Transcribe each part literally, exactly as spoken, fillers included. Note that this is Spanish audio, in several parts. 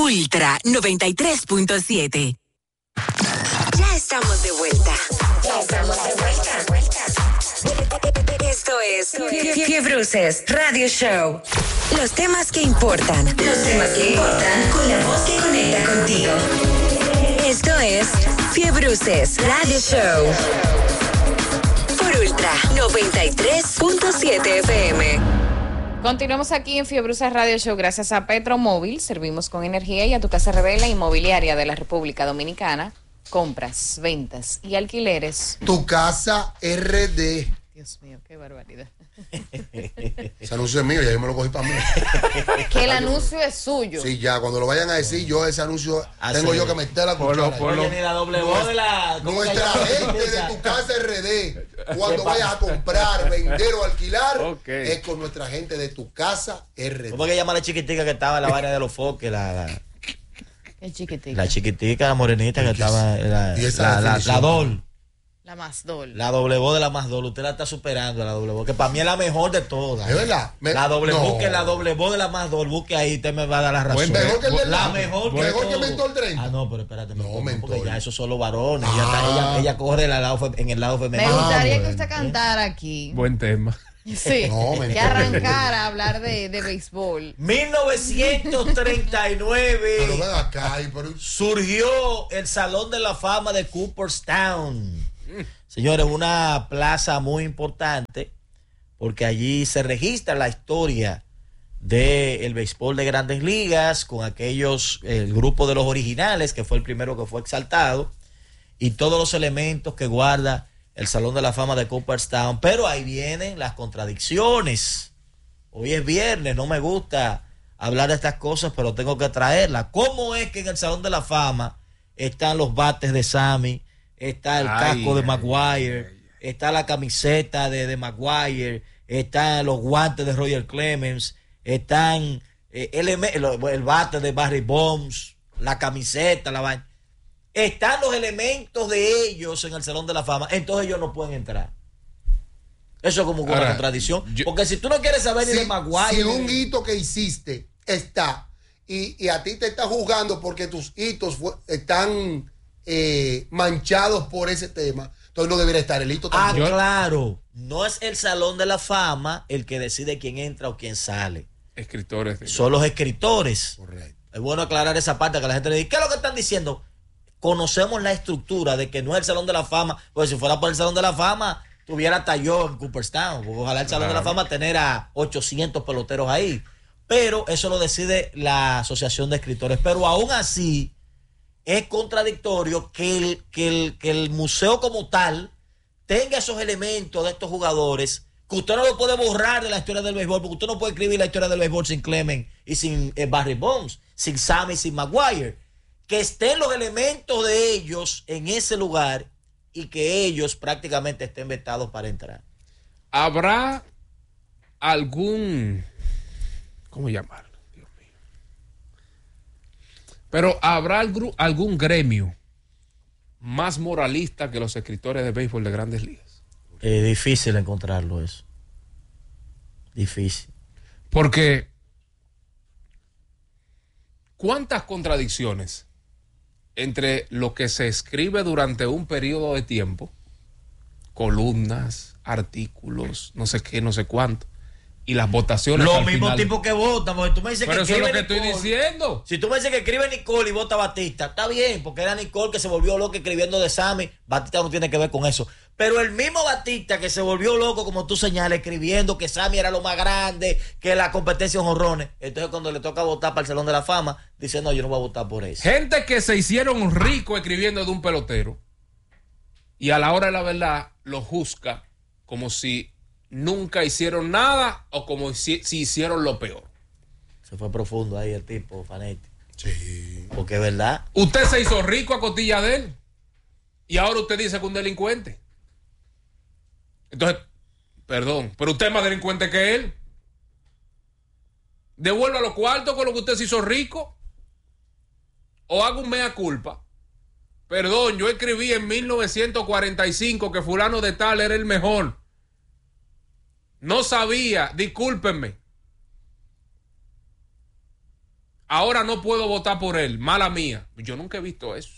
Ultra noventa y tres punto siete. Ya estamos de vuelta. Ya estamos de vuelta. Esto es Fiebruces Radio Show. Los temas que importan. Los temas que importan con la voz que conecta contigo. Esto es Fiebruces Radio Show. Por Ultra noventa y tres punto siete F M. Continuamos aquí en Fiebruces Radio Show gracias a Petromóvil. Servimos con energía y a tu casa revela inmobiliaria de la República Dominicana. Compras, ventas y alquileres. Tu casa R D. Dios mío, qué barbaridad. Ese anuncio es mío, ya yo me lo cogí para mí. Que el anuncio es suyo. Sí, ya, cuando lo vayan a decir, yo ese anuncio Así tengo es. yo que meter la cuchara. Oye, ni la doble voz de la... ¿cómo que Nuestra llama? gente de tu casa R D, cuando vayas a comprar, vender o alquilar, Okay. es con nuestra gente de tu casa R D. ¿Cómo que llama la chiquitica que estaba en la vaina de los foques? La, la, Es chiquitica. la chiquitica, la morenita que estaba... La, ¿Y esa la, la, la definición? Dol. La más dol. La doble voz de la más dol. Usted la está superando, la doble voz, que para mí es la mejor de todas. ¿Es verdad? Me- La doble no. busque la doble voz de la más dol. Busque ahí, usted me va a dar la razón. Buen- mejor que el del La lado. mejor que Mejor que todo. Mentol treinta. Ah, no, pero espérate. No, Mentol, Mentol. porque ya esos son los varones. Ella, está- Ah. ella, ella corre en el lado, fe- en el lado Me femenino. gustaría bueno. que usted cantara aquí. Buen tema. Sí. No, que mentira. arrancara a hablar de, de béisbol. mil novecientos treinta y nueve Pero ven acá, y pero- surgió el Salón de la Fama de Cooperstown. Señores, una plaza muy importante porque allí se registra la historia del béisbol de Grandes Ligas con aquellos, el grupo de los originales, que fue el primero que fue exaltado, y todos los elementos que guarda el Salón de la Fama de Cooperstown. Pero ahí vienen las contradicciones. Hoy es viernes, no me gusta hablar de estas cosas, pero tengo que traerlas. ¿Cómo es que en el Salón de la Fama están los bates de Sammy, está el Ay, casco de ay, Maguire, ay, ay. está la camiseta de, de Maguire, están los guantes de Roger Clemens, están eh, el, el, el bate de Barry Bonds, la camiseta, la vaina? Están los elementos de ellos en el Salón de la Fama, entonces ellos no pueden entrar. Eso es como una Ahora, contradicción. yo- Porque si tú no quieres saber ni si, de Maguire, si un hito que hiciste está y, y a ti te está juzgando porque tus hitos fue- están eh, manchados por ese tema, entonces no debería estar el hito ah, tampoco. claro, no es el Salón de la Fama el que decide quién entra o quién sale. Escritores. de- Son los escritores. Correcto. Es bueno aclarar esa parte, que la gente le dice, ¿qué es lo que están diciendo? Conocemos la estructura de que no es el Salón de la Fama, pues si fuera por el Salón de la Fama, tuviera hasta yo en Cooperstown. Ojalá el Salón de la Claro. Fama tener a ochocientos peloteros ahí. Pero eso lo decide la Asociación de Escritores. Pero aún así, es contradictorio que el, que el, que el museo como tal tenga esos elementos de estos jugadores, que usted no lo puede borrar de la historia del béisbol, porque usted no puede escribir la historia del béisbol sin Clemens y sin eh, Barry Bonds, sin Sammy y sin Maguire. Que estén los elementos de ellos en ese lugar y que ellos prácticamente estén vetados para entrar. ¿Habrá algún... ¿Cómo llamarlo? Dios mío. Pero ¿habrá algún, algún gremio más moralista que los escritores de béisbol de Grandes Ligas? Es difícil encontrarlo eso. Difícil. Porque ¿cuántas contradicciones entre lo que se escribe durante un periodo de tiempo, columnas, artículos, no sé qué, no sé cuánto, y las votaciones? Los al mismos final? tipos que votan, porque tú me dices Pero que eso es lo que escribe estoy Nicole. diciendo. Si tú me dices que escribe Nicole y vota Batista, está bien, porque era Nicole que se volvió loca escribiendo de Sammy. Batista no tiene que ver con eso. Pero el mismo Batista que se volvió loco, como tú señalas, escribiendo que Sammy era lo más grande, que la competencia en jonrones. Entonces, cuando le toca votar para el Salón de la Fama, dice: no, yo no voy a votar por eso. Gente que se hicieron ricos escribiendo de un pelotero y a la hora de la verdad lo juzga como si nunca hicieron nada o como si, si hicieron lo peor. Se fue profundo ahí el tipo, Fanetti. Sí. Porque es verdad. Usted se hizo rico a costilla de él y ahora usted dice que es un delincuente. Entonces, perdón, pero usted es más delincuente que él. Devuelva los cuartos con lo que usted se hizo rico o haga un mea culpa. Perdón, yo escribí en mil novecientos cuarenta y cinco que fulano de tal era el mejor. No sabía, discúlpenme. ahora no puedo votar por él, mala mía. Yo nunca he visto eso.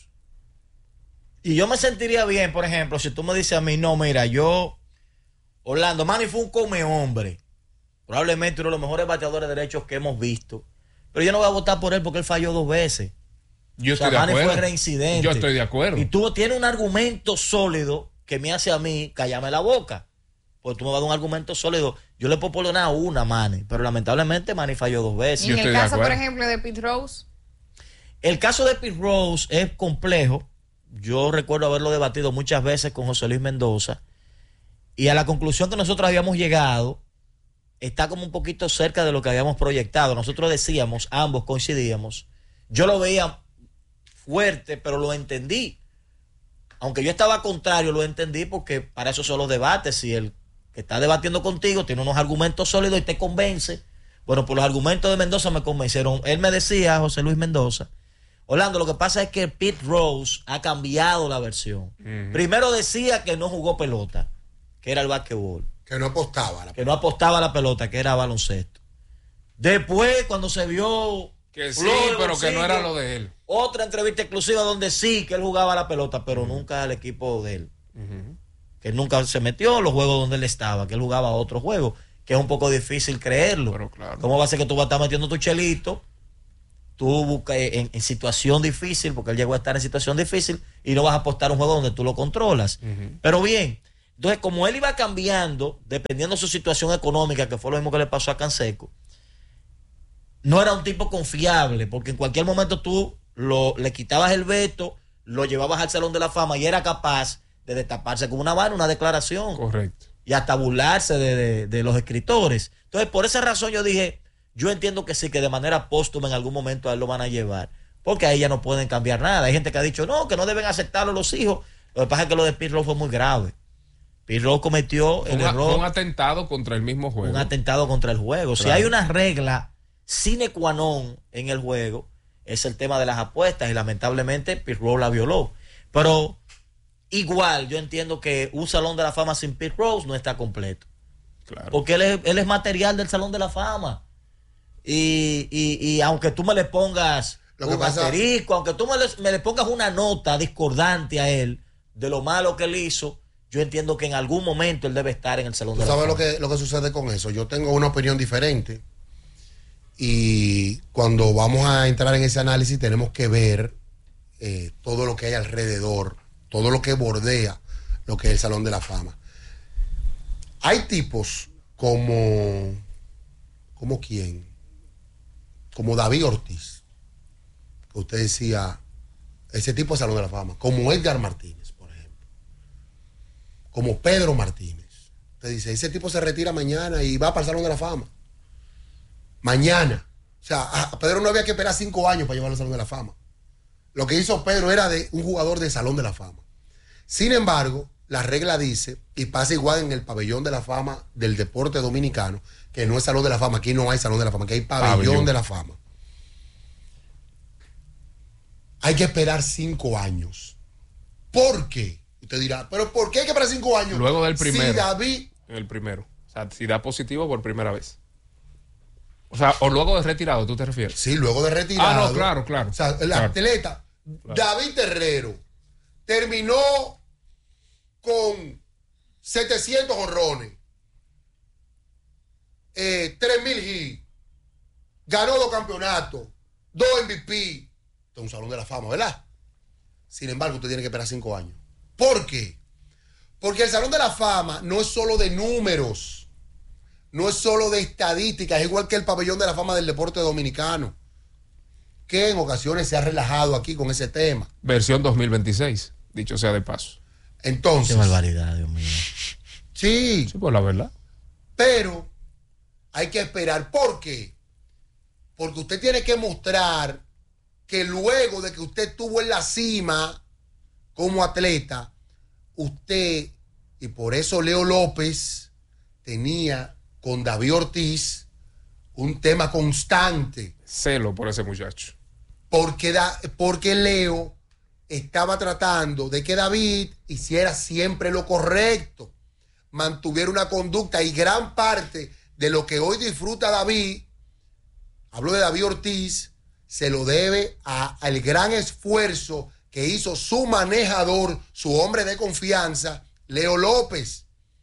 Y yo me sentiría bien, por ejemplo, si tú me dices a mí, no, mira, yo, Orlando, Manny fue un come hombre. Probablemente uno de los mejores bateadores de derechos que hemos visto. Pero yo no voy a votar por él porque él falló dos veces. Yo o sea, estoy de Manny acuerdo. fue reincidente. Yo estoy de acuerdo. Y tú tienes un argumento sólido que me hace a mí callarme la boca. Porque tú me vas a dar un argumento sólido. Yo le puedo perdonar una a Manny, pero lamentablemente Manny falló dos veces. Y Yo en el estoy de caso, por acuerdo. ejemplo, de Pete Rose. El caso de Pete Rose es complejo. Yo recuerdo haberlo debatido muchas veces con José Luis Mendoza. Y a la conclusión que nosotros habíamos llegado está como un poquito cerca de lo que habíamos proyectado. Nosotros decíamos, ambos coincidíamos. Yo lo veía fuerte, pero lo entendí. Aunque yo estaba contrario, lo entendí porque para eso son los debates. Si el que está debatiendo contigo tiene unos argumentos sólidos y te convence, bueno, pues los argumentos de Mendoza me convencieron. Él me decía, José Luis Mendoza, Orlando, lo que pasa es que Pete Rose ha cambiado la versión. Uh-huh. Primero decía que no jugó pelota, que era el básquetbol. Que no apostaba a la Que no apostaba a la pelota, que era baloncesto. Después, cuando se vio... Que sí, pero bolsillo, que no era lo de él. Otra entrevista exclusiva donde sí, que él jugaba a la pelota, pero uh-huh. nunca al equipo de él. Uh-huh. Que nunca se metió en los juegos donde él estaba, que él jugaba a otros juegos, que es un poco difícil creerlo. Pero claro. ¿Cómo va a ser que tú vas a estar metiendo tu chelito? Tú buscas en, en situación difícil, porque él llegó a estar en situación difícil, y no vas a apostar un juego donde tú lo controlas. Uh-huh. Pero bien, entonces como él iba cambiando, dependiendo de su situación económica, que fue lo mismo que le pasó a Canseco, no era un tipo confiable, porque en cualquier momento tú lo, le quitabas el veto, lo llevabas al Salón de la Fama y era capaz de destaparse con una mano, una declaración. Correcto. Y hasta burlarse de, de, de los escritores. Entonces, por esa razón yo dije, yo entiendo que sí, que de manera póstuma en algún momento a él lo van a llevar, porque ahí ya no pueden cambiar nada. Hay gente que ha dicho, no, que no deben aceptarlo los hijos. Lo que pasa es que lo de Pete Rose fue muy grave. Pete Rose cometió el un, error. Un atentado contra el mismo juego. Un atentado contra el juego. Claro. Si hay una regla sine qua non en el juego, es el tema de las apuestas, y lamentablemente Pete Rose la violó. Pero igual yo entiendo que un Salón de la Fama sin Pete Rose no está completo. Claro. Porque él es, él es material del Salón de la Fama. Y, y, y aunque tú me le pongas lo que un pasa... asterisco, aunque tú me le, me le pongas una nota discordante a él de lo malo que él hizo, yo entiendo que en algún momento él debe estar en el Salón de la Fama. ¿Tú sabes lo que, lo que sucede con eso? Yo tengo una opinión diferente. Y cuando vamos a entrar en ese análisis tenemos que ver eh, todo lo que hay alrededor, todo lo que bordea lo que es el Salón de la Fama. Hay tipos como, ¿como quién? Como David Ortiz, que usted decía, ese tipo es Salón de la Fama, como Edgar Martínez, por ejemplo, como Pedro Martínez. Usted dice, ese tipo se retira mañana y va para el Salón de la Fama. Mañana. O sea, a Pedro no había que esperar cinco años para llevarlo al Salón de la Fama. Lo que hizo Pedro era de un jugador de Salón de la Fama. Sin embargo, la regla dice, y pasa igual en el pabellón de la fama del deporte dominicano, que no es Salón de la Fama, aquí no hay Salón de la Fama, aquí hay pabellón, pabellón. de la fama. Hay que esperar cinco años. ¿Por qué? Usted dirá, ¿pero por qué hay que esperar cinco años? Luego del primero. Si David... El primero. O sea, si da positivo por primera vez. O sea, o luego de retirado, ¿tú te refieres? Sí, luego de retirado. Ah, no, claro, claro. O sea, el claro. atleta claro. David Terrero terminó con setecientos jonrones, eh, tres mil hits, ganó dos campeonatos, dos M V P. Esto es un Salón de la Fama, ¿verdad? Sin embargo, usted tiene que esperar cinco años. ¿Por qué? Porque el Salón de la Fama no es solo de números, no es solo de estadísticas, es igual que el pabellón de la fama del deporte dominicano, que en ocasiones se ha relajado aquí con ese tema. Versión dos mil veintiséis, dicho sea de paso. Entonces. Qué barbaridad, Dios mío. Sí. Sí, pues la verdad. Pero hay que esperar. ¿Por qué? Porque usted tiene que mostrar que luego de que usted estuvo en la cima como atleta, usted, y por eso Leo López tenía con David Ortiz un tema constante. Celo por ese muchacho. Porque, da, porque Leo estaba tratando de que David hiciera siempre lo correcto, mantuviera una conducta, y gran parte de lo que hoy disfruta David, hablo de David Ortiz, se lo debe a- al gran esfuerzo que hizo su manejador, su hombre de confianza, Leo López.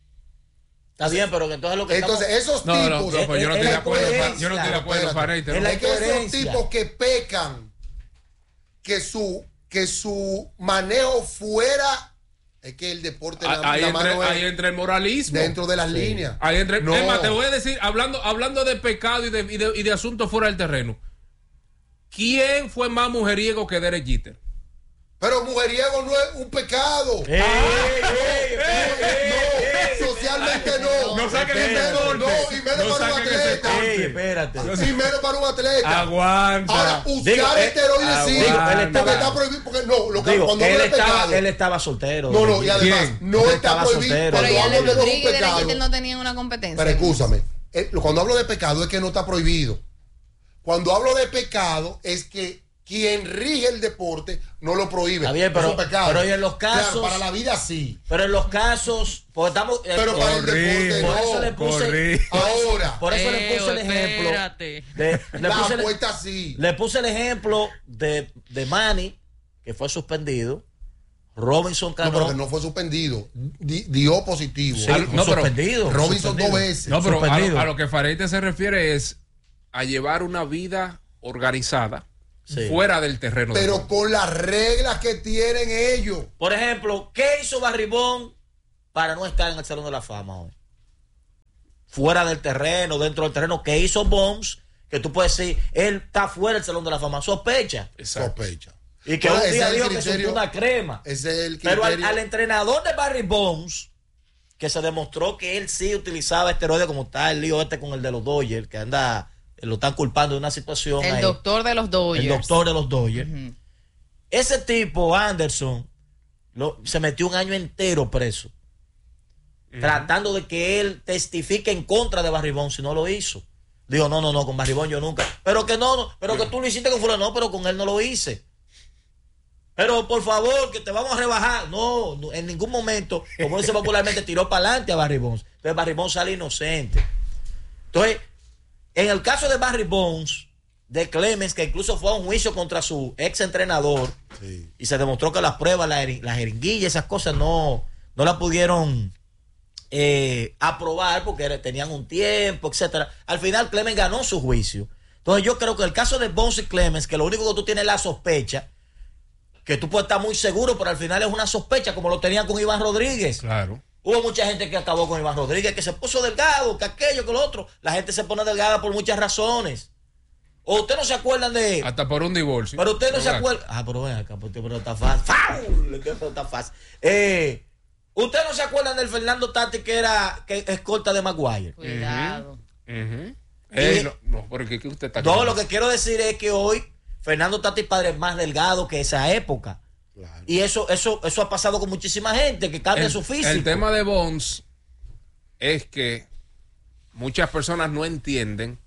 Está bien, pero que entonces lo que Entonces, estamos... esos No, no, tipos... no, pues yo no estoy de acuerdo, coherencia. yo no estoy de acuerdo, Espérate. Farey, te Es la Es que esos coherencia. tipos que pecan, que su, que su manejo fuera, es que el deporte la, ahí, la entra, mano es ahí entra el moralismo. dentro de las líneas. Ahí entra, No. es más, te voy a decir, hablando, hablando de pecado y de, y, de, y de asuntos fuera del terreno. ¿Quién fue más mujeriego que Derek Jeter? Pero mujeriego no es un pecado. ¡Ey, ey, ey, No, socialmente no. No saquen Y ese menos- corte. No, y menos No para un saquen ese atleta. corte. ey, espérate. Y menos para un atleta. Aguanta. Ahora, usar Digo, eh, esteroides sí. digo, él Porque estaba- está prohibido. Porque no, lo que, Digo, cuando él hablo de estaba, pecado. él estaba soltero. No, no, y además, ¿Quién? no Él está estaba prohibido. soltero. Cuando Pero ya hablo de de un Rodríguez y de pecado. Jeter no tenían una competencia. Pero escúchame, eh, cuando hablo de pecado es que no está prohibido. Cuando hablo de pecado es que quien rige el deporte no lo prohíbe. Está bien, pero- Es un pecado. pero y en los Claro, casos- para la vida sí. Pero en los casos, pues estamos... eh, Pero para el Corrí, deporte por eso le no. puse... corrí. Ahora, Por eso le puse el ejemplo... Espérate. de- le, la puse el, apuesta sí. le puse el ejemplo de, de Manny, que fue suspendido. Robinson No, Cano. pero que no fue suspendido. Di- dio positivo. Sí, Al- no, pero- suspendido. Robinson suspendido. dos veces. No, pero a Suspendido. lo, a lo que Fareite se refiere es a llevar una vida organizada Sí. fuera del terreno. de Pero juego. con las reglas que tienen ellos. Por ejemplo, ¿qué hizo Barribón para no estar en el Salón de la Fama hoy? Fuera del terreno, dentro del terreno, ¿qué hizo Bones? Que tú puedes decir, él está fuera del Salón de la Fama, sospecha. Exacto. Sospecha. Y que Ahora, un ese día es el dijo que criterio- soltó una crema. Ese es el Pero al, criterio. al entrenador de Barry Bonds, que se demostró que él sí utilizaba esteroides, como está el lío este con el de los Dodgers, que anda, lo están culpando de una situación. El ahí. doctor de los Dodgers. El doctor de los Dodgers. Ujú. Ese tipo, Anderson, lo- se metió un año entero preso. Tratando de que él testifique en contra de Barry Bonds, si no lo hizo. Digo, no, no, no, con Barry Bonds yo nunca. Pero que no, no, pero que tú lo hiciste con fulano, no, pero con él no lo hice. Pero por favor, que te vamos a rebajar. No, no, en ningún momento, como dice popularmente, tiró para adelante a Barry Bonds. Entonces Barry Bonds sale inocente. Entonces, en el caso de Barry Bonds, de Clemens, que incluso fue a un juicio contra su ex entrenador, Sí. y se demostró que las pruebas, la, jeri- la jeringuilla, esas cosas no, no la pudieron eh, aprobar porque era- tenían un tiempo, etcétera. Al final Clemens ganó su juicio. Entonces yo creo que el caso de Bonds y Clemens, que lo único que tú tienes es la sospecha, que tú puedes estar muy seguro, pero al final es una sospecha, como lo tenían con Iván Rodríguez. Claro. Hubo mucha gente que acabó con Iván Rodríguez, que se puso delgado, que aquello, que lo otro. La gente se pone delgada por muchas razones. O ustedes no se acuerdan de... Hasta por un divorcio. Pero usted no se Claro. acuerda. Ah, pero ven acá, porque pero está fácil. ¡Faul! Que eso está fácil. Eh, ¿Usted no se acuerdan del Fernando Tati que era que escolta de Maguire? Cuidado. Ujú. Ey, Y- no, no, porque ¿qué usted está No, creyendo? lo que quiero decir es que hoy Fernando Tati padre es más delgado que esa época. Claro. Y eso, eso, eso ha pasado con muchísima gente que cambia el, su físico. el tema de Bonds es que muchas personas no entienden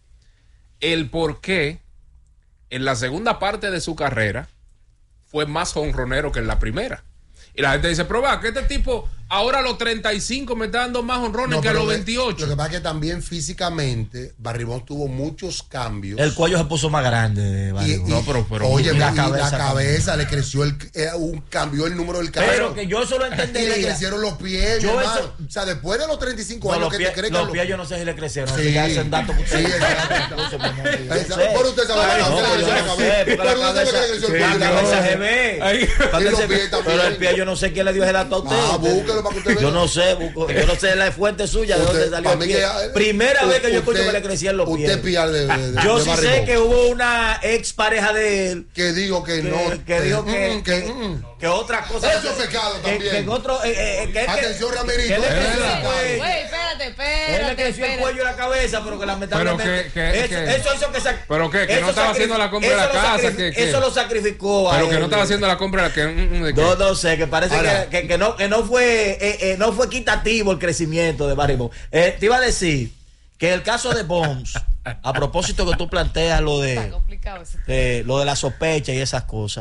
el por qué en la segunda parte de su carrera fue más jonronero que en la primera. Y la gente dice, pero va, que este tipo ahora a los treinta y cinco me está dando más honrones No, que a pero los ve- veintiocho. Lo que pasa es que también físicamente Barry Bonds tuvo muchos cambios. El cuello se puso más grande de Y- Barry y- Bonds. No, pero- pero- oye, y y la la cabeza cabeza, le creció el, eh, un, cambió el número del cabello. Pero que yo eso lo y le entendería. crecieron los pies, Yo mi eso- hermano. O sea, después de los treinta y cinco No, años los que pies, te crees los que pies yo no sé si le crecieron. Sí. Sí. Ya es un dato que Sí, usted- exacto. Yo Esa- sé. Pero usted sabe Ay, que no, le pero creció yo la no cabeza. sé, porque la Pero usted sabe que cabeza- le creció el Sí, cuello y La la yo- cabeza cabeza. se ve. Ay. Cuando Y los se- pies también. Pero el pie yo no sé quién le dio ese dato a usted. Ah, búsquelo para que usted vea. Yo no sé, busco- yo no sé la fuente suya de Usted- dónde salió para el mí pie. que, eh, Primera vez que yo escucho usted- que le crecían los pies. Usted piar de, de- de- Yo de sí Barry sé Bonds. que hubo una ex pareja de él que digo que, que, no. que dijo que, mm, que, mm. que otra cosa. Eso es pecado que, también. que en otro. eh, eh, que, Atención, que, Ramirito, que le eso es creció el pecado. cuello. Güey, espérate, Él espérate. le creció el espérate. cuello y la cabeza, pero que lamentablemente. Pero que- que- eso, que- eso hizo que. sac- pero que- que no eso estaba sacrif- haciendo la compra de la eso lo casa, sacrif- que- que- Eso lo sacrificó a Pero que él. no estaba haciendo la compra que, mm, mm, de que- No, no sé, que parece Ahora. que, que, que no, que no fue eh, eh, no fue equitativo el crecimiento de Barry Bonds. Eh, te iba a decir que el caso de Bonds, a propósito que tú planteas lo Está de, complicado ese tema. de lo de la sospecha y esas cosas,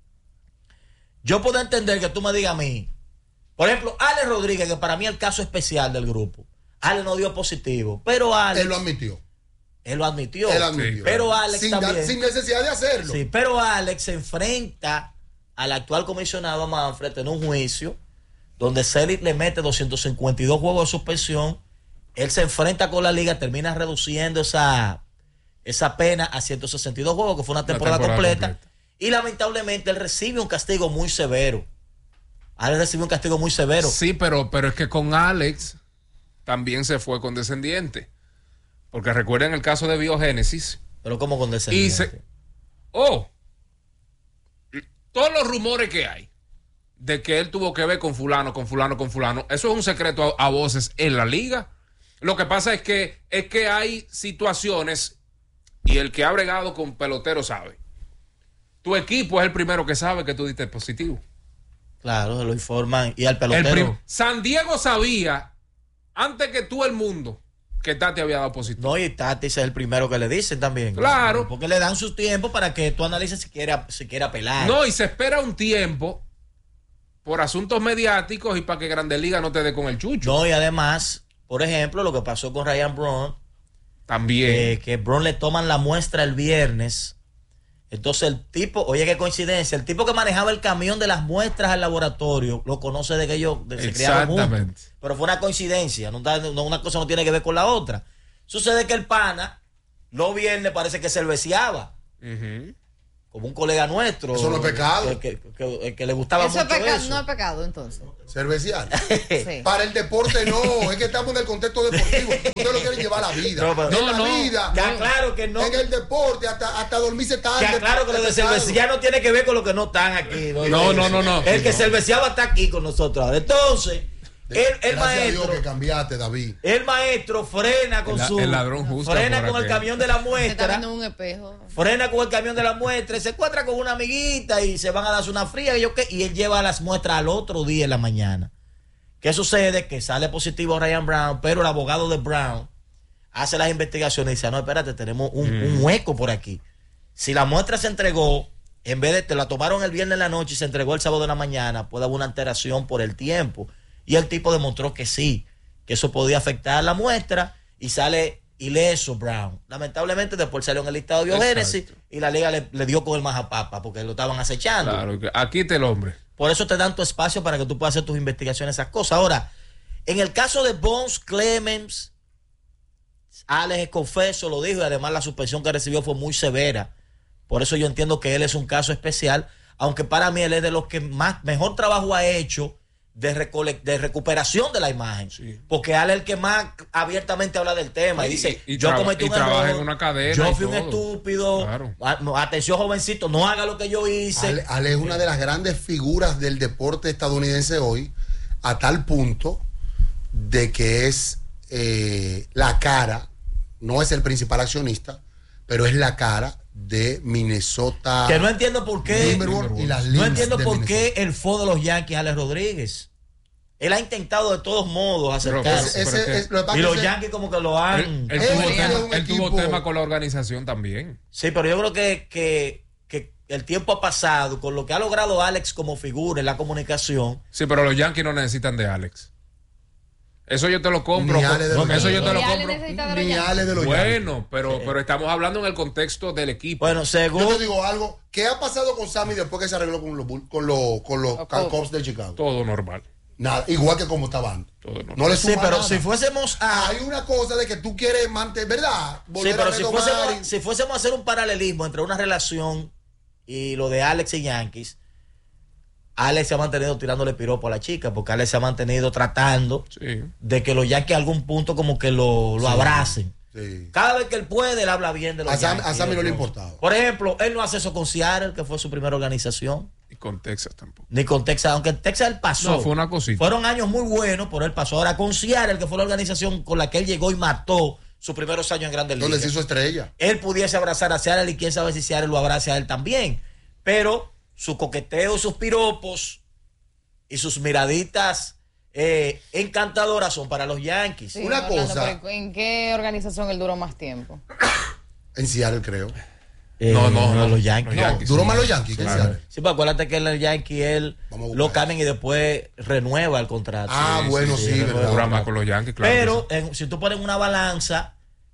yo puedo entender que tú me digas a mí, por ejemplo, Ale Rodríguez, que para mí es el caso especial del grupo. Ale no dio positivo, pero Ale, Él lo admitió. Él lo admitió. Él admitió. Sí. Pero Alex sin, también. da, sin necesidad de hacerlo. Sí, pero Alex se enfrenta al actual comisionado Manfred en un juicio donde Selig le mete doscientos cincuenta y dos juegos de suspensión. Él se enfrenta con la liga, termina reduciendo esa, esa pena a ciento sesenta y dos juegos, que fue una temporada, temporada completa, completa. Y lamentablemente él recibe un castigo muy severo. Alex recibe un castigo muy severo. Sí, pero, pero es que con Alex también se fue condescendiente. Porque recuerden el caso de Biogénesis. Pero ¿cómo condescendiente? Y se, oh, todos los rumores que hay de que él tuvo que ver con fulano, con fulano, con fulano, eso es un secreto a, a voces en la liga. Lo que pasa es que, es que hay situaciones, y el que ha bregado con peloteros sabe. Tu equipo es el primero que sabe que tú diste positivo. Claro, se lo informan. Y al pelotero. San Diego sabía, antes que tú el mundo, que Tati había dado positivo. No, y Tati es el primero que le dicen también. Claro. Porque le dan su tiempo para que tú analices si quiere, si quiere apelar. No, y se espera un tiempo por asuntos mediáticos y para que Grandes Ligas no te dé con el chucho. No, y además, por ejemplo, lo que pasó con Ryan Braun. También. Eh, que Braun le toman la muestra el viernes. Entonces el tipo, oye qué coincidencia, el tipo que manejaba el camión de las muestras al laboratorio lo conoce de que ellos se criaron juntos. Pero fue una coincidencia, no, no, una cosa no tiene que ver con la otra. Sucede que el pana, lo viernes parece que cerveceaba. Uh-huh. Como un colega nuestro. Eso no es pecado. Que, que, que, que le gustaba eso mucho es peca- eso. No es pecado, entonces. Cerveciar. Sí. Para el deporte no, es que estamos en el contexto deportivo. Ustedes lo quieren llevar a la vida. No, pero, en no, la no. vida. Ya claro que no. En el deporte, hasta, hasta dormirse tarde. Ya claro que lo de cervecear no tiene que ver con lo que no están aquí. No, no, no, no, no. El que no. cerveceaba está aquí con nosotros ahora. Entonces, el, el Gracias maestro. a Dios que cambiaste, David. El maestro frena con el, su. El ladrón justo. Frena con el camión de la Se está muestra. viendo un espejo. Frena con el camión de la muestra y se encuentra con una amiguita y se van a darse una fría. Y, yo, ¿qué? Y él lleva las muestras al otro día en la mañana. ¿Qué sucede? Que sale positivo Ryan Braun, pero el abogado de Braun hace las investigaciones y dice: no, espérate, tenemos un, mm. un hueco por aquí. Si la muestra se entregó, en vez de te la tomaron el viernes en la noche y se entregó el sábado de la mañana, puede haber una alteración por el tiempo. Y el tipo demostró que sí, que eso podía afectar la muestra y sale ileso Braun. Lamentablemente después salió en el listado de Biogénesis y la liga le, le dio con el majapapa porque lo estaban acechando. Claro, aquí está el hombre. Por eso te dan tu espacio para que tú puedas hacer tus investigaciones, esas cosas. Ahora, en el caso de Bones Clemens, Alex Confeso lo dijo y además la suspensión que recibió fue muy severa. Por eso yo entiendo que él es un caso especial, aunque para mí él es de los que más mejor trabajo ha hecho de, recole- de recuperación de la imagen. Sí. Porque Alex es el que más abiertamente habla del tema y, y dice, y, y yo traba- cometí y un trabaja error, en una cadena yo y fui todo. un estúpido, Claro. atención jovencito, no haga lo que yo hice. Ale, Ale es una de las grandes figuras del deporte estadounidense hoy, a tal punto de que es eh, la cara, no es el principal accionista, pero es la cara de Minnesota. Que no entiendo por qué. Timberwolves y las no Lynx entiendo de por Minnesota. qué el F O de los Yankees, Alex Rodríguez. Él ha intentado de todos modos acercarse. Ese- ese- es- lo que pasa Y es los que- Yankees como que lo han. Él, él Él tuvo, es tema, un él tuvo equipo- tema con la organización también. Sí, pero yo creo que, que, que el tiempo ha pasado con lo que ha logrado Alex como figura en la comunicación. Sí, pero los Yankees no necesitan de Alex. Eso yo te lo compro. Ni Ale de los Eso yo Yankees. te lo Ni Ale compro. necesita de los Ni Yankees. Ale de los Bueno, Yankees. pero, pero estamos hablando en el contexto del equipo. Bueno, según. Yo te digo algo. ¿Qué ha pasado con Sammy después que se arregló con los, Bull- con los, con los Los Cubs Cubs. de Chicago? Todo normal. Nada, igual que como estaban. Todo normal. No le Sí, suma pero nada. si fuésemos a. Hay una cosa de que tú quieres mantener, ¿verdad? Sí, Volver pero a si retomar fuésemos, y- si fuésemos a hacer un paralelismo entre una relación y lo de Alex y Yankees, Alex se ha mantenido tirándole piropo a la chica, porque Alex se ha mantenido tratando Sí. de que los Yankees a algún punto como que lo, lo Sí. abracen. Sí. Cada vez que él puede, él habla bien de los A Sam- Yankees. a Sammy no le Entonces, importaba. Por ejemplo, él no hace eso con Seattle, que fue su primera organización, Y con Texas tampoco. ni con Texas, aunque en Texas él pasó. No, fue una cosita. Fueron años muy buenos, pero él pasó. Ahora con Seattle, que fue la organización con la que él llegó y mató sus primeros años en Grandes Donde Ligas. se hizo estrella. Él pudiese abrazar a Seattle y quién sabe si Seattle lo abrace a él también. Pero su coqueteo, sus piropos y sus miraditas eh, encantadoras son para los Yankees. Sí, Una Orlando, cosa- pero ¿en qué organización él duró más tiempo? En Seattle, creo. Eh, No, no, no. los Yankees. Los Yankees. Duró sí. más los Yankees que en Claro. Seattle. Sí, pues acuérdate que el Yankee él Vamos a buscar lo cambian y después renueva el contrato. Ah, Sí, bueno, sí, sí, sí, verdad. Dura más con los Yankees, claro. Pero que en- si tú pones una balanza,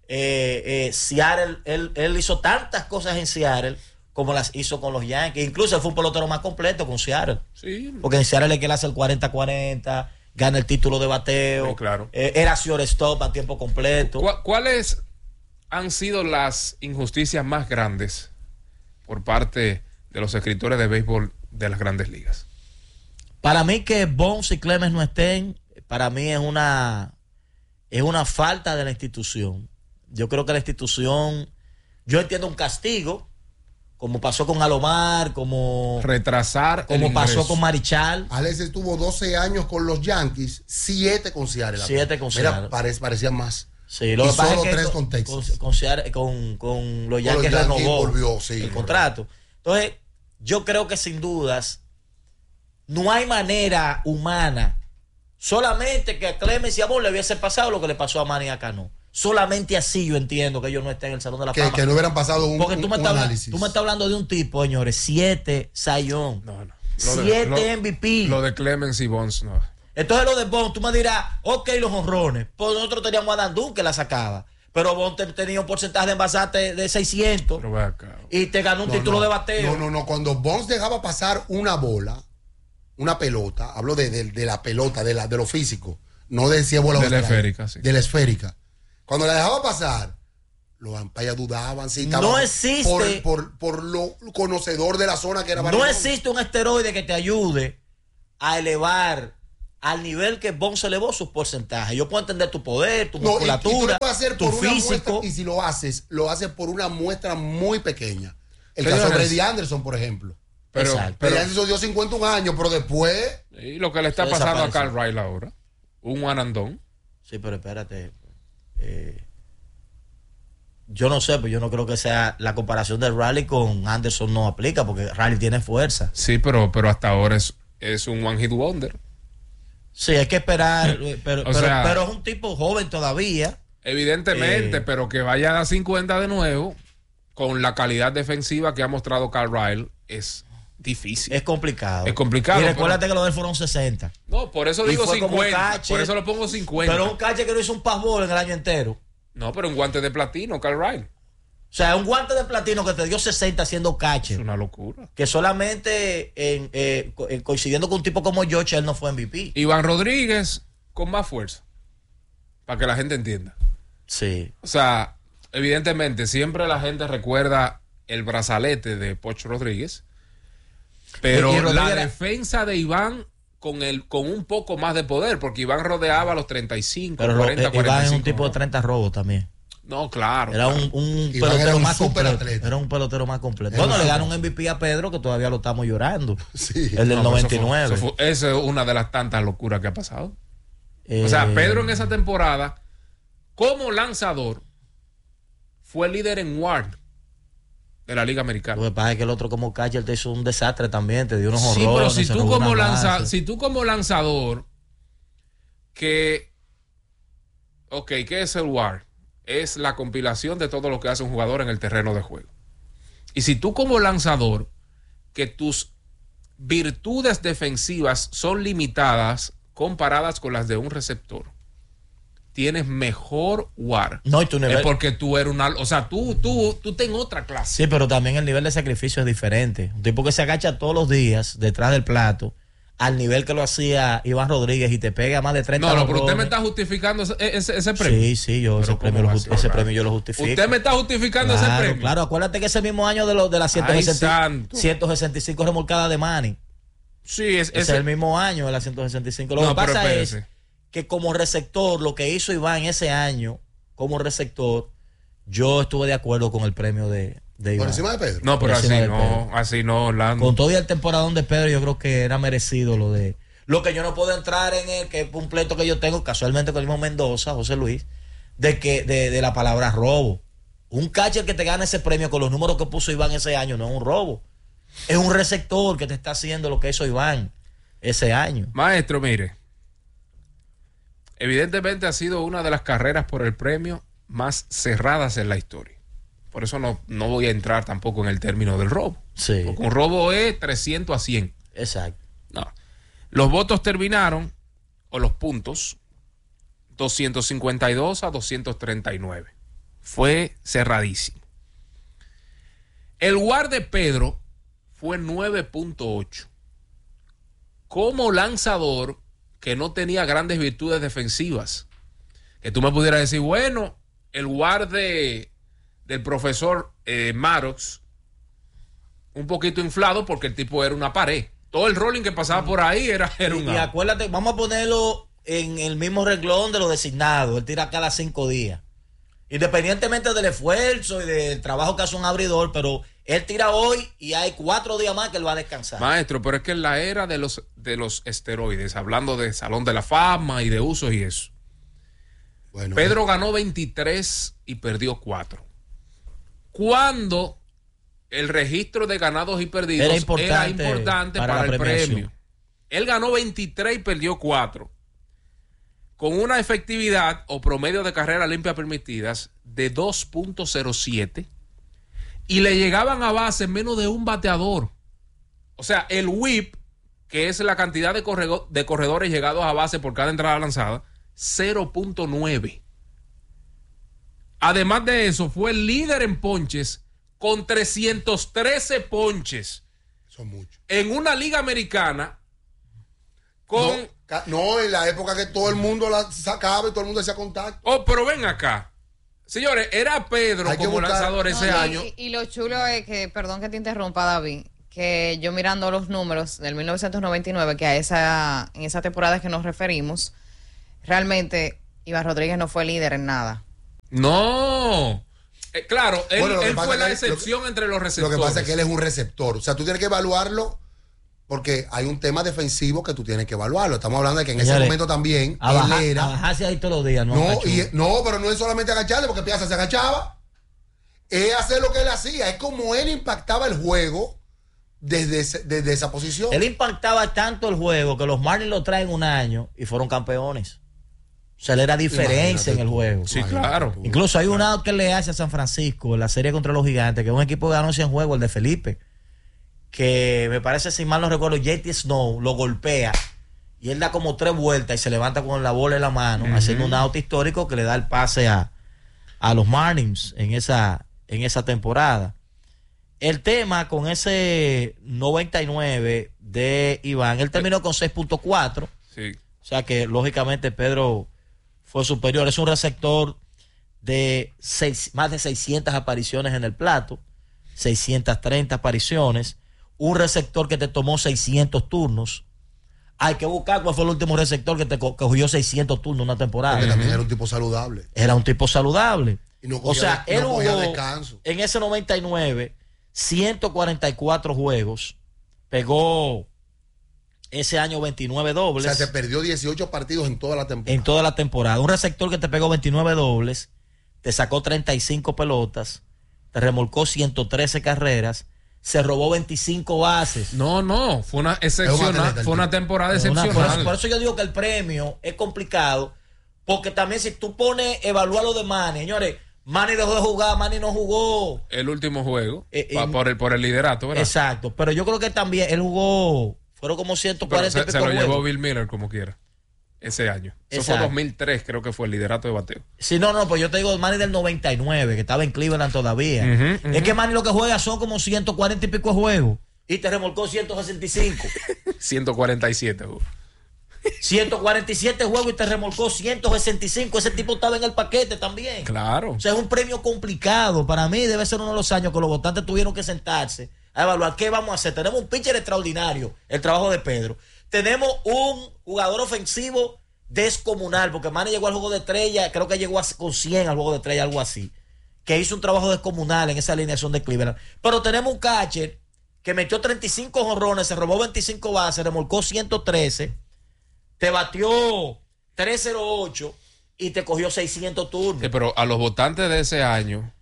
eh, eh, Seattle, él, él hizo tantas cosas en Seattle como las hizo con los Yankees. Incluso él fue un pelotero más completo con Seattle. Sí. Porque en Seattle es que él hace el cuarenta cuarenta, gana el título de bateo. Sí, claro. Eh, era shortstop a tiempo completo. ¿Cu- ¿Cuáles han sido las injusticias más grandes por parte de los escritores de béisbol de las grandes ligas? Para mí que Bonds y Clemens no estén, para mí es una, es una falta de la institución. Yo creo que la institución, yo entiendo un castigo, como pasó con Alomar, como, Retrasar el como pasó ingreso. con Marichal. Alex estuvo doce años con los Yankees, siete con Seattle. Siete con Mira, Seattle. pare- parecían más. Sí, lo Y que pasa solo es que tres con, con Texas. con, con Seattle- con- con los los Yankees Yankees renovó volvió, sí, el volvió. contrato. Entonces, yo creo que sin dudas no hay manera humana, solamente que a Clemens y a Bond le hubiese pasado lo que le pasó a Manny Cano. Solamente así yo entiendo que ellos no estén en el Salón de la Que, Fama. que no hubieran pasado un, Porque tú un- me, un estás, análisis. tú me estás hablando de un tipo, señores, siete Sayón, No, no. Lo de- siete lo- M V P. Lo de Clemens y Bonds, no. Entonces lo de Bond, tú me dirás, ok, los honrones, pues nosotros teníamos a Dandú que la sacaba, pero Bond te- tenía un porcentaje de envasate de seiscientos Pero ve acá. y te ganó un No, título no. de bateo. No, no, no. Cuando Bonds dejaba pasar una bola, una pelota, hablo de, de- de la pelota, de, la, de lo físico, no de si es bola o De la strike, esférica, sí. De la esférica. Cuando la dejaba pasar, los umpires dudaban. Si No estaban existe- Por, por, por lo conocedor de la zona que era No Barcelona. existe un esteroide que te ayude a elevar al nivel que Bond se elevó sus porcentajes. Yo puedo entender tu poder, tu No, y- y tú musculatura, lo puedes hacer tu por una físico. muestra, y si lo haces, lo haces por una muestra muy pequeña. El Señores, caso de Brady Anderson, por ejemplo. Pero, Exacto. pero Brady Anderson dio cincuenta y un años, pero después... y lo que le está Se pasando a desapareció. Carl Riley ahora, un one-and-done. Sí, pero espérate. eh, yo no sé, pues yo no creo que sea la comparación de Riley con Anderson no aplica, porque Riley tiene fuerza. Sí, pero, pero hasta ahora es, es un one-hit wonder. Sí, hay que esperar, eh, pero, O pero, sea- pero es un tipo joven todavía. Evidentemente, Eh. pero que vaya a dar cincuenta de nuevo, con la calidad defensiva que ha mostrado Carl Riley, es difícil. Es complicado. Es complicado, Y recuérdate pero- que los de él fueron sesenta. No, por eso Y digo fue como cincuenta. catcher. Por eso lo pongo cincuenta. Pero un cache que no hizo un passball en el año entero. No, pero un guante de platino, Carl Riley. O sea, un guante de platino que te dio sesenta haciendo Es catcher. una locura. Que solamente en, eh, co- eh, coincidiendo con un tipo como George, él no fue M V P. Iván Rodríguez con más fuerza. Para que la gente entienda. Sí. O sea, evidentemente, siempre la gente recuerda el brazalete de Poch Rodríguez. Pero Y- y Rodríguez la era- defensa de Iván con el con un poco más de poder, porque Iván rodeaba a los treinta y cinco, Pero lo- cuarenta, eh, Iván cuarenta y es un cinco. tipo de treinta robos también. No, claro. Era claro. un, un Iván pelotero era un más completo. superatleta. Era un pelotero más completo. Era Bueno, un le ganó super- un M V P a Pedro que todavía lo estamos llorando. Sí. El del No, pero eso noventa y nueve. fue- eso fue- Esa es una de las tantas locuras que ha pasado. Eh, O sea, Pedro en esa temporada, como lanzador, fue líder en W A R de la Liga Lo Americana. que pasa es que el otro como catcher te hizo un desastre también, te dio unos Sí, horrores. pero si se tú, robó como una lanza, base. si tú como lanzador, que, ok, ¿qué es el W A R? Es la compilación de todo lo que hace un jugador en el terreno de juego. Y si tú como lanzador, que tus virtudes defensivas son limitadas comparadas con las de un receptor, tienes mejor W A R. No, y tu nivel- Es porque tú eres una... O sea, tú, tú, tú ten otra clase. Sí, pero también el nivel de sacrificio es diferente. Un tipo que se agacha todos los días detrás del plato, al nivel que lo hacía Iván Rodríguez y te pega más de treinta No, no, pero usted honrones. me está justificando ese, ese, ese premio. Sí, sí, yo ese Pero premio, ¿cómo lo, va a ju- ser, ese verdad? premio yo lo justifico. Usted me está justificando ese Claro, premio. claro, acuérdate que ese mismo año de, los de las Ay, ciento sesenta, santo. ciento sesenta y cinco remolcadas de Manny. Sí, es, Ese es ese- el mismo año de las ciento sesenta y cinco. Lo No, que pero pasa es espérese. que como receptor, lo que hizo Iván ese año, como receptor, yo estuve de acuerdo con el premio de, de Por Iván. encima de Pedro. No, pero por así encima de no, Pedro. así no, Orlando. Con todo y el temporadón de Pedro, yo creo que era merecido lo de... Lo que yo no puedo entrar en el que es un pleito que yo tengo casualmente con el mismo Mendoza, José Luis, de que de, de la palabra robo. Un catcher que te gana ese premio con los números que puso Iván ese año no es un robo. Es un receptor que te está haciendo lo que hizo Iván ese año. Maestro, mire. Evidentemente ha sido una de las carreras por el premio más cerradas en la historia. Por eso no, no voy a entrar tampoco en el término del robo. Sí, Porque un robo es trescientos a cien. exacto. No. Los votos terminaron, o los puntos, doscientos cincuenta y dos a doscientos treinta y nueve. fue cerradísimo. El W A R de Pedro fue nueve punto ocho. Como lanzador que no tenía grandes virtudes defensivas, que tú me pudieras decir, bueno, el W A R de, del profesor eh, Maddox, un poquito inflado porque el tipo era una pared. Todo el rolling que pasaba por ahí era, era un Y, y acuérdate, vamos a ponerlo en el mismo renglón de lo designado. Él tira cada cinco días. Independientemente del esfuerzo y del trabajo que hace un abridor, pero él tira hoy y hay cuatro días más que él va a descansar. Maestro, pero es que en la era de los, de los esteroides, hablando de Salón de la Fama y de usos y eso, bueno, Pedro ganó veintitrés y perdió cuatro. Cuando el registro de ganados y perdidos era importante, era importante para, para el premio. Él ganó veintitrés y perdió cuatro. Con una efectividad o promedio de carreras limpias permitidas de dos punto cero siete y le llegaban a base menos de un bateador. O sea, el whip, que es la cantidad de, corredor, de corredores llegados a base por cada entrada lanzada, cero punto nueve. Además de eso, fue el líder en ponches con trescientos trece ponches. Son muchos. En una liga americana con... No. No, en la época que todo el mundo la sacaba y todo el mundo hacía contacto. Oh, pero ven acá. Señores, era Pedro como buscar, lanzador ese no, año. Y, y lo chulo es que, perdón que te interrumpa, David, que yo mirando los números del mil novecientos noventa y nueve, que a esa, en esa temporada que nos referimos, realmente Iván Rodríguez no fue líder en nada. No. Eh, claro, él, bueno, él fue la él, excepción lo, entre los receptores. Lo que pasa es que él es un receptor. O sea, tú tienes que evaluarlo porque hay un tema defensivo que tú tienes que evaluarlo. Estamos hablando de que en Señores, ese momento también a él bajar, era... A bajarse ahí todos los días. No, no, y, no, pero no es solamente agacharle, porque Piazza se agachaba. Es hacer lo que él hacía. Es como él impactaba el juego desde, ese, desde esa posición. Él impactaba tanto el juego que los Marlins lo traen un año y fueron campeones. O sea, él era diferencia Imagínate en el juego. Sí, claro. Incluso hay un out que le hace a San Francisco en la serie contra los Gigantes, que es un equipo que ganó cien juegos, el de Felipe, que me parece, si mal no recuerdo, J T Snow lo golpea y él da como tres vueltas y se levanta con la bola en la mano, uh-huh. haciendo un out histórico que le da el pase a, a los Marlins en esa, en esa temporada. El tema con ese noventa y nueve de Iván, él terminó con seis punto cuatro. Sí. O sea que lógicamente Pedro fue superior. Es un receptor de seis, más de seiscientas apariciones en el plato, seiscientas treinta apariciones. Un receptor que te tomó seiscientos turnos. Hay que buscar cuál fue el último receptor que te co- cogió seiscientos turnos una temporada. Porque también era un tipo saludable. Era un tipo saludable. Y no o sea, de, él no jugó descanso. En ese noventa y nueve, ciento cuarenta y cuatro juegos. Pegó ese año veintinueve dobles. O sea, se perdió dieciocho partidos en toda la temporada. En toda la temporada. Un receptor que te pegó veintinueve dobles, te sacó treinta y cinco pelotas, te remolcó ciento trece carreras, se robó veinticinco bases. No, no, fue una excepcional, fue una temporada excepcional. Una, por, eso, por eso yo digo que el premio es complicado, porque también si tú pones, evaluar lo de Manny, señores, Manny dejó de jugar, Manny no jugó. El último juego, eh, pa, eh, por, el, por el liderato, ¿verdad? Exacto, pero yo creo que también él jugó, fueron como ciento cuarenta pero se, se lo llevó Bill Miller como quiera. Ese año. Eso Exacto. fue dos mil tres, creo que fue el liderato de bateo. Sí, no, no, pues yo te digo el Manny del noventa y nueve, que estaba en Cleveland todavía. Uh-huh, uh-huh. Es que Manny lo que juega son como ciento cuarenta y pico de juegos. Y te remolcó ciento sesenta y cinco. ciento cuarenta y siete, uh. ciento cuarenta y siete juegos y te remolcó ciento sesenta y cinco. Ese tipo estaba en el paquete también. Claro. O sea, es un premio complicado. Para mí debe ser uno de los años que los votantes tuvieron que sentarse a evaluar qué vamos a hacer. Tenemos un pitcher extraordinario, el trabajo de Pedro. Tenemos un jugador ofensivo descomunal, porque Manny llegó al juego de estrella, creo que llegó a, con cien al juego de estrella, algo así, que hizo un trabajo descomunal en esa alineación de Cleveland. Pero tenemos un catcher que metió treinta y cinco jonrones, se robó veinticinco bases, remolcó ciento trece, te batió trescientos ocho y te cogió seiscientos turnos. Sí, pero a los votantes de ese año,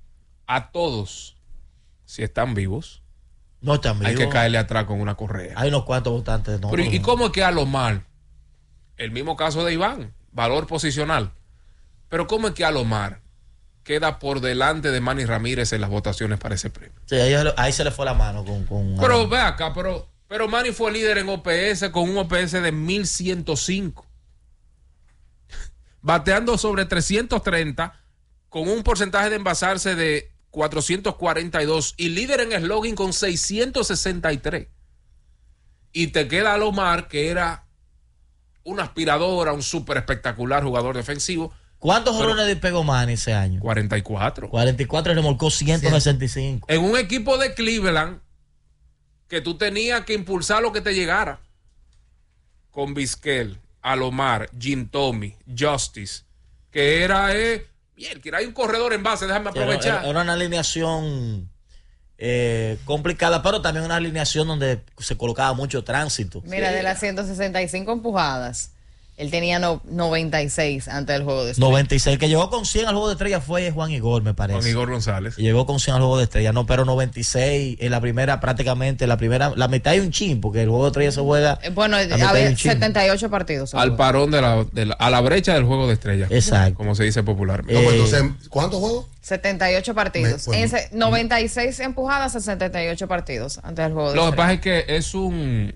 a todos, si están vivos, no están vivos, hay que caerle atrás con una correa. Hay unos cuantos votantes. No, pero, no, ¿y no. cómo es que a lo mal? El mismo caso de Iván, valor posicional. Pero ¿cómo es que Alomar queda por delante de Manny Ramírez en las votaciones para ese premio? Sí, ahí, ahí se le fue la mano con... con pero Alomar. Ve acá, pero, pero Manny fue líder en O P S con un O P S de mil ciento cinco. Bateando sobre trescientos treinta con un porcentaje de envasarse de cuatrocientos cuarenta y dos y líder en slogan con seiscientos sesenta y tres. Y te queda Alomar, que era una aspiradora, un súper espectacular jugador defensivo. ¿Cuántos jorrones despegó Manny ese año? cuarenta y cuatro. cuarenta y cuatro y remolcó ciento sesenta y cinco. En un equipo de Cleveland que tú tenías que impulsar lo que te llegara. Con Vizquel, Alomar, Jim Tommy, Justice, que era, eh, bien, que hay un corredor en base, déjame aprovechar. Era, era una alineación eh, complicada, pero también una alineación donde se colocaba mucho tránsito. Mira, sí. De las ciento sesenta y cinco empujadas, él tenía no, noventa y seis antes del juego de estrella. noventa y seis, que llegó con cien al juego de estrella fue Juan Igor, me parece. Juan Igor González. Llegó con cien al juego de estrella, no, pero noventa y seis en la primera, prácticamente, la primera, la mitad y un chin, porque el juego de estrella se juega. Eh, Bueno, había setenta y ocho partidos. Al seguro. parón de la, de la, a la brecha del juego de estrellas. Exacto. Como se dice popularmente. No, pues, Eh, entonces, ¿cuántos juegos? setenta y ocho partidos. Me- En bueno. ese- noventa y seis empujadas a setenta y ocho partidos antes del juego de Lo que estrella. pasa es que es un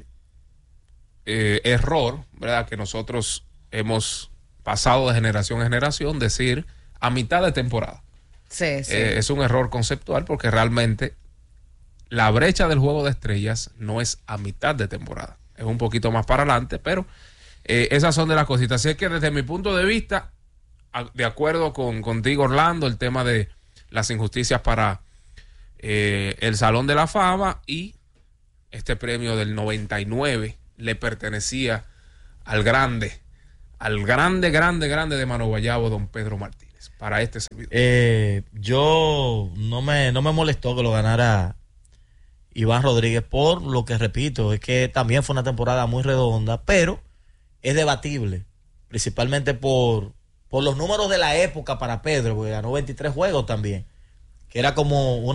eh, error, ¿verdad? Que nosotros hemos pasado de generación a generación, decir a mitad de temporada. Sí, sí. Eh, es un error conceptual porque realmente la brecha del juego de estrellas no es a mitad de temporada. Es un poquito más para adelante, pero eh, esas son de las cositas. Así que desde mi punto de vista, a- de acuerdo con contigo, Orlando, el tema de las injusticias para eh, el Salón de la Fama y este premio del noventa y nueve le pertenecía al grande, al grande, grande, grande de Mano Guayabo, don Pedro Martínez, para este servidor. Eh, yo no me, no me molestó que lo ganara Iván Rodríguez, por lo que repito, es que también fue una temporada muy redonda, pero es debatible, principalmente por, por los números de la época para Pedro, porque ganó veintitrés juegos también, que era como una